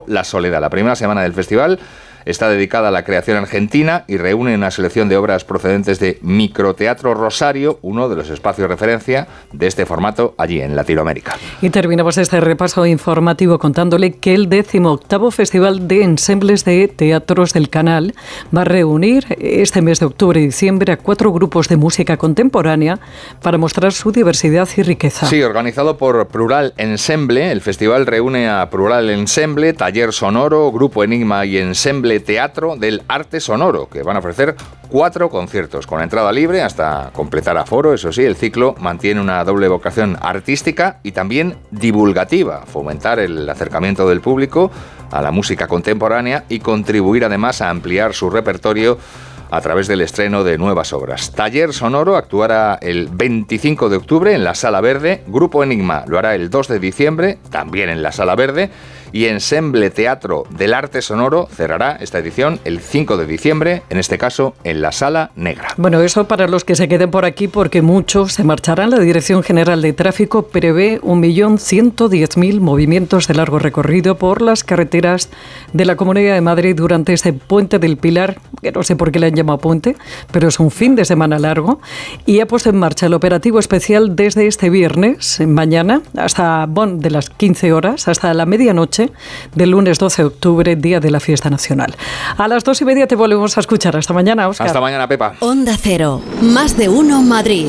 La Soledad. La primera semana del festival está dedicada a la creación argentina y reúne una selección de obras procedentes de Microteatro Rosario, uno de los espacios de referencia de este formato allí en Latinoamérica. Y terminamos este repaso informativo contándole que el 18º Festival de Ensembles de Teatros del Canal va a reunir este mes de octubre y diciembre a 4 grupos de música contemporánea para mostrar su diversidad y riqueza. Sí, organizado por Plural Ensemble, el festival reúne a Plural Ensemble, Taller Sonoro, Grupo Enigma y Ensemble Teatro del Arte Sonoro, que van a ofrecer 4 conciertos con entrada libre hasta completar aforo. Eso sí, el ciclo mantiene una doble vocación artística y también divulgativa, fomentar el acercamiento del público a la música contemporánea y contribuir además a ampliar su repertorio a través del estreno de nuevas obras. Taller Sonoro actuará el 25 de octubre en la Sala Verde, Grupo Enigma lo hará el 2 de diciembre, también en la Sala Verde, y Ensemble Teatro del Arte Sonoro cerrará esta edición el 5 de diciembre, en este caso en la Sala Negra. Bueno, eso para los que se queden por aquí, porque muchos se marcharán. La Dirección General de Tráfico prevé 1.110.000 movimientos de largo recorrido por las carreteras de la Comunidad de Madrid durante este Puente del Pilar, que no sé por qué le han llamado puente, pero es un fin de semana largo, y ha puesto en marcha el operativo especial desde este viernes, mañana, hasta de las 15 horas, hasta la medianoche del lunes 12 de octubre, día de la fiesta nacional. A las 2:30 te volvemos a escuchar. Hasta mañana, Óscar. Hasta mañana, Pepa. Onda Cero, más de uno Madrid.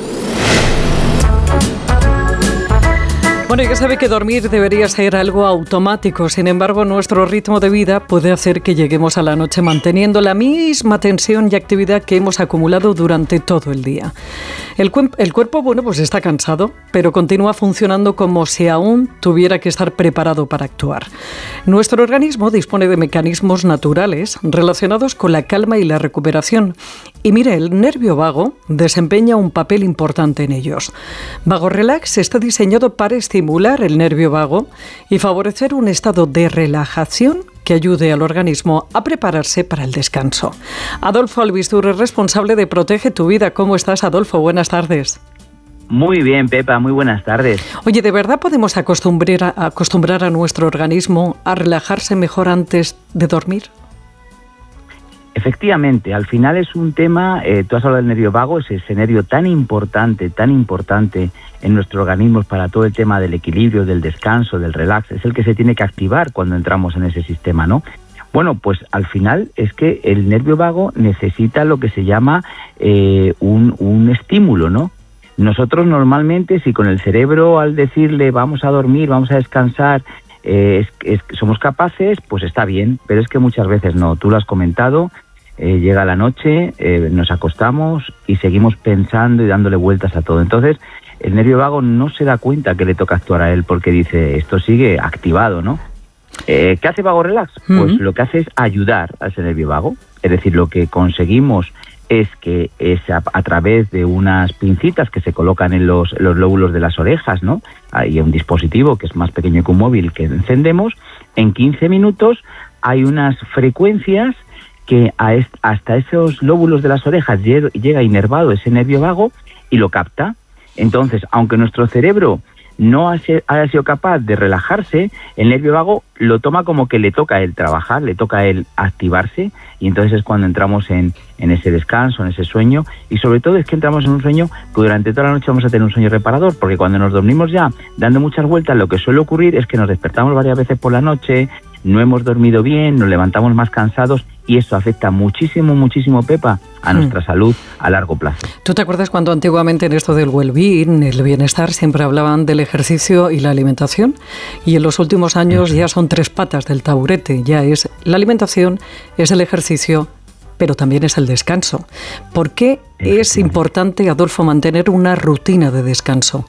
Bueno, ya sabe que dormir debería ser algo automático. Sin embargo, nuestro ritmo de vida puede hacer que lleguemos a la noche manteniendo la misma tensión y actividad que hemos acumulado durante todo el día. El cuerpo, pues está cansado, pero continúa funcionando como si aún tuviera que estar preparado para actuar. Nuestro organismo dispone de mecanismos naturales relacionados con la calma y la recuperación. Y mire, el nervio vago desempeña un papel importante en ellos. Vago Relax está diseñado para estimular el nervio vago y favorecer un estado de relajación que ayude al organismo a prepararse para el descanso. Adolfo Albistur es responsable de Protege tu Vida. ¿Cómo estás, Adolfo? Buenas tardes. Muy bien, Pepa, muy buenas tardes. Oye, ¿de verdad podemos acostumbrar a nuestro organismo a relajarse mejor antes de dormir? Efectivamente, al final es un tema, tú has hablado del nervio vago, es ese nervio tan importante en nuestro organismo para todo el tema del equilibrio, del descanso, del relax, es el que se tiene que activar cuando entramos en ese sistema, ¿no? Bueno, pues al final es que el nervio vago necesita lo que se llama un estímulo, ¿no? Nosotros normalmente, si con el cerebro al decirle vamos a dormir, vamos a descansar, somos capaces, pues está bien, pero es que muchas veces no. Tú lo has comentado, llega la noche, nos acostamos y seguimos pensando y dándole vueltas a todo. Entonces, el nervio vago no se da cuenta que le toca actuar a él porque dice, esto sigue activado, ¿no? ¿Qué hace Vago Relax? Pues lo que hace es ayudar a ese nervio vago. Es decir, lo que conseguimos es que a través de unas pincitas que se colocan en los lóbulos de las orejas, ¿no? Hay un dispositivo que es más pequeño que un móvil que encendemos. En 15 minutos hay unas frecuencias que hasta esos lóbulos de las orejas llega inervado ese nervio vago y lo capta. Entonces, aunque nuestro cerebro no haya sido capaz de relajarse, el nervio vago lo toma como que le toca a él trabajar, le toca a él activarse, y entonces es cuando entramos en ese descanso, en ese sueño, y sobre todo es que entramos en un sueño que durante toda la noche vamos a tener un sueño reparador, porque cuando nos dormimos ya dando muchas vueltas, lo que suele ocurrir es que nos despertamos varias veces por la noche, no hemos dormido bien, nos levantamos más cansados, y eso afecta muchísimo, Pepa, a nuestra salud a largo plazo. ¿Tú te acuerdas cuando antiguamente en esto del well-being, el bienestar, siempre hablaban del ejercicio y la alimentación? Y en los últimos años ya son 3 patas del taburete, ya es la alimentación, es el ejercicio, pero también es el descanso. ¿Por qué es importante, Adolfo, mantener una rutina de descanso?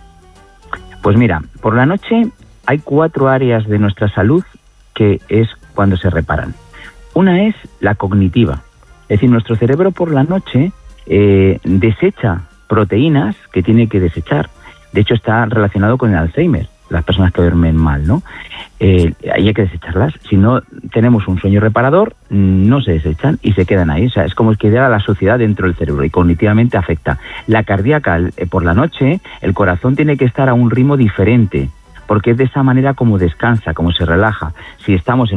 Pues mira, por la noche hay 4 áreas de nuestra salud que es cuando se reparan. Una es la cognitiva, es decir, nuestro cerebro por la noche desecha proteínas que tiene que desechar. De hecho, está relacionado con el Alzheimer, las personas que duermen mal, ¿no? Hay que desecharlas. Si no tenemos un sueño reparador, no se desechan y se quedan ahí. O sea, es como que queda la suciedad dentro del cerebro y cognitivamente afecta. La cardíaca, por la noche, el corazón tiene que estar a un ritmo diferente, porque es de esa manera como descansa, como se relaja. Si estamos en